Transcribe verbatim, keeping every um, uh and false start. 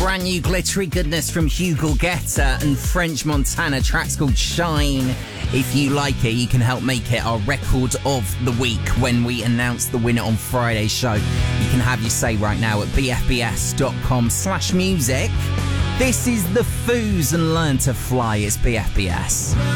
brand new glittery goodness from Hugo Guetta and French Montana. Track's called Shine. If you like it, you can help make it our record of the week when we announce the winner on Friday's show. You can have your say right now at bfbs.com slash music. This is The Foos and Learn to Fly. It's B F B S.